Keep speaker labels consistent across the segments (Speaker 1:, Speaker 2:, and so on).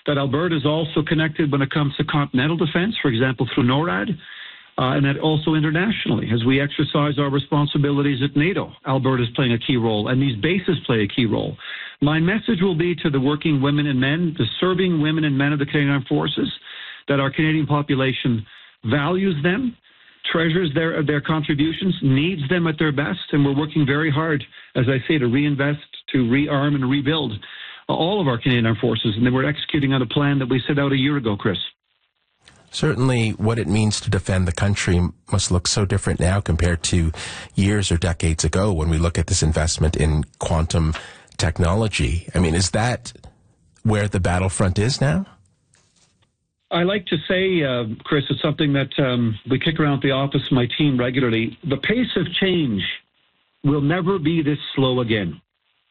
Speaker 1: that Alberta is also connected when it comes to continental defense, for example, through NORAD, and that also internationally. As we exercise our responsibilities at NATO, Alberta is playing a key role, and these bases play a key role. My message will be to the working women and men, the serving women and men of the Canadian Armed Forces, that our Canadian population values them, treasures their contributions, needs them at their best, and we're working very hard, as I say, to reinvest, to rearm and rebuild all of our Canadian Armed Forces, and then we're executing on a plan that we set out a year ago, Chris.
Speaker 2: Certainly what it means to defend the country must look so different now compared to years or decades ago when we look at this investment in quantum technology. I mean, is that where the battlefront is now?
Speaker 1: I like to say, Chris, it's something that we kick around the office, my team, regularly. The pace of change will never be this slow again.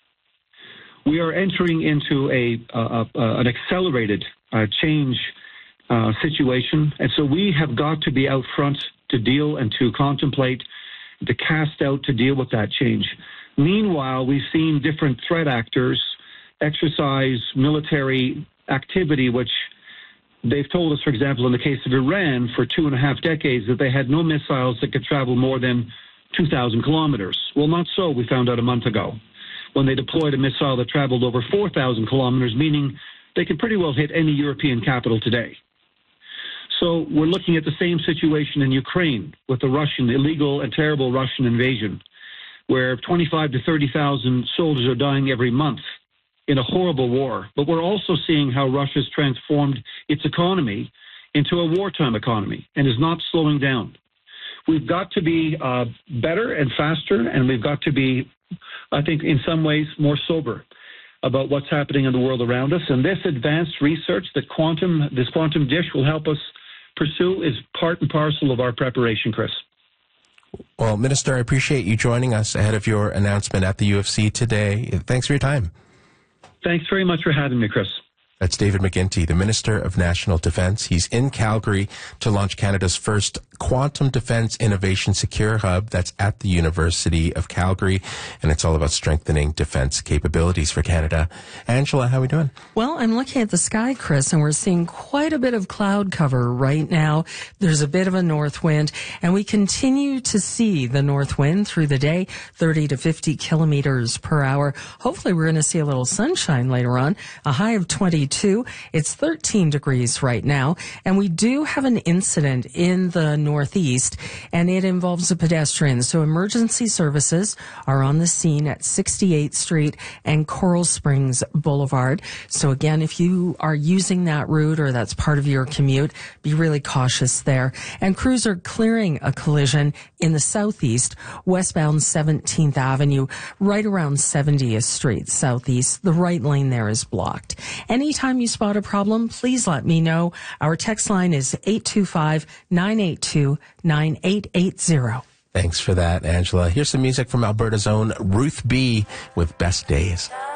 Speaker 1: We are entering into an accelerated change situation, and so we have got to be out front to deal and to contemplate, to cast out to deal with that change. Meanwhile, we've seen different threat actors exercise military activity, which they've told us, for example, in the case of Iran, for 2.5 decades, that they had no missiles that could travel more than 2,000 kilometers. Well, not so, we found out a month ago, when they deployed a missile that traveled over 4,000 kilometers, meaning they could pretty well hit any European capital today. So we're looking at the same situation in Ukraine with the illegal and terrible Russian invasion, where 25 to 30,000 soldiers are dying every month in a horrible war. But we're also seeing how Russia's transformed its economy into a wartime economy and is not slowing down. We've got to be better and faster, and we've got to be, I think, in some ways more sober about what's happening in the world around us. And this advanced research that this quantum dish will help us pursue is part and parcel of our preparation, Chris.
Speaker 2: Well, Minister, I appreciate you joining us ahead of your announcement at the UFC today. Thanks for your time.
Speaker 1: Thanks very much for having me, Chris.
Speaker 2: That's David McGuinty, the Minister of National Defence. He's in Calgary to launch Canada's first Quantum Defence Innovation Secure Hub. That's at the University of Calgary, and it's all about strengthening defence capabilities for Canada. Angela, how are we doing?
Speaker 3: Well, I'm looking at the sky, Chris, and we're seeing quite a bit of cloud cover right now. There's a bit of a north wind, and we continue to see the north wind through the day, 30 to 50 kilometers per hour. Hopefully, we're going to see a little sunshine later on, a high of 22. It's 13 degrees right now, and we do have an incident in the northeast, and it involves a pedestrian. So emergency services are on the scene at 68th Street and Coral Springs Boulevard. So again, if you are using that route or that's part of your commute, be really cautious there. And crews are clearing a collision in the southeast, westbound 17th Avenue, right around 70th Street southeast. The right lane there is blocked. Anytime you spot a problem, please let me know. Our text line is 825-982-9880.
Speaker 2: Thanks for that, Angela. Here's some music from Alberta's own Ruth B. with Best Days.